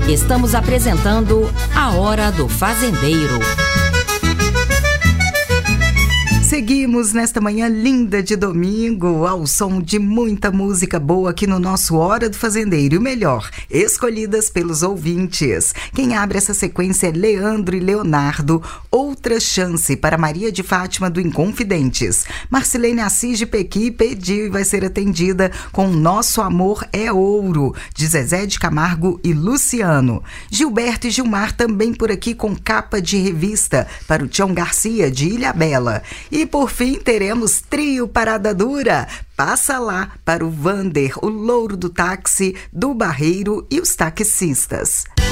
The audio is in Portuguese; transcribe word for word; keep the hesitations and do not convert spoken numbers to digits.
Estamos apresentando A Hora do Fazendeiro. Seguimos nesta manhã linda de domingo, ao som de muita música boa aqui no nosso Hora do Fazendeiro. E o melhor, escolhidas pelos ouvintes. Quem abre essa sequência é Leandro e Leonardo. Outra chance para Maria de Fátima do Inconfidentes. Marcilene Assis de Pequi pediu e vai ser atendida com Nosso Amor é Ouro, de Zezé de Camargo e Luciano. Gilberto e Gilmar também por aqui com capa de revista para o Tião Garcia de Ilhabela. E por fim teremos Trio Parada Dura. Passa lá para o Vander, o louro do táxi, do Barreiro e os taxistas.